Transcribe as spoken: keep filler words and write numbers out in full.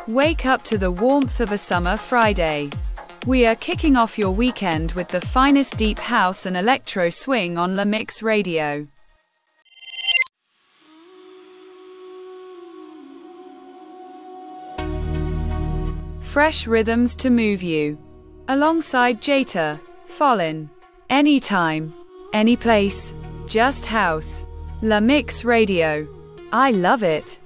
Wake up to the warmth of a summer Friday. We are kicking off your weekend with the finest deep house and electro swing on La Mix Radio. Fresh rhythms to move you. Alongside Jata, Fallin. Anytime, any place, just house. La Mix Radio. I love it.